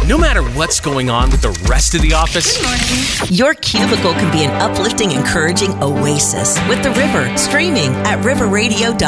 No matter what's going on with the rest of the office, your cubicle can be an uplifting, encouraging oasis with The River, streaming at riverradio.com.